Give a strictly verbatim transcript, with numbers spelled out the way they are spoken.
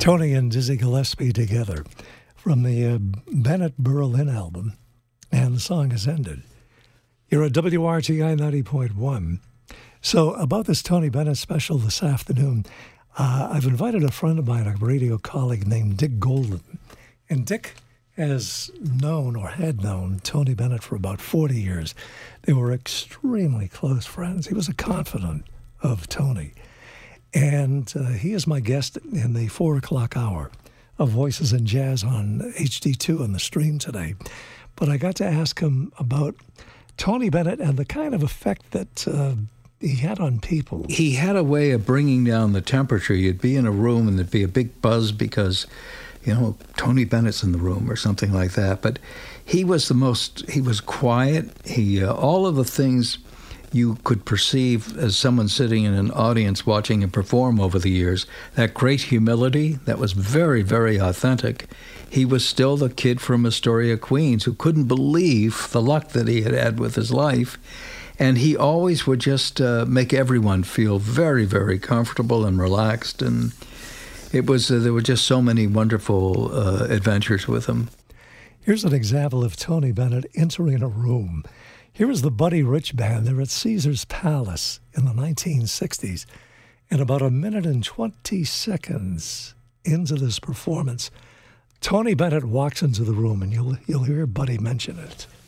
Tony and Dizzy Gillespie together from the uh, Bennett Berlin album, and the song has ended. You're at W R T I ninety point one. So about this Tony Bennett special this afternoon, uh, I've invited a friend of mine, a radio colleague named Dick Golden. And Dick has known or had known Tony Bennett for about forty years. They were extremely close friends. He was a confidant of Tony. And uh, he is my guest in the four o'clock hour of Voices in Jazz on H D two on the stream today. But I got to ask him about Tony Bennett and the kind of effect that uh, he had on people. He had a way of bringing down the temperature. You'd be in a room and there'd be a big buzz because, you know, Tony Bennett's in the room or something like that. But he was the most, he was quiet. He, uh, all of the things you could perceive as someone sitting in an audience watching him perform over the years, that great humility that was very, very authentic. He was still the kid from Astoria, Queens, who couldn't believe the luck that he had had with his life. And he always would just uh, make everyone feel very, very comfortable and relaxed. And it was uh, there were just so many wonderful uh, adventures with him. Here's an example of Tony Bennett entering a room. Here is the Buddy Rich Band. They're at Caesar's Palace in the nineteen sixties. And about a minute and twenty seconds into this performance, Tony Bennett walks into the room, and you'll, you'll hear Buddy mention it.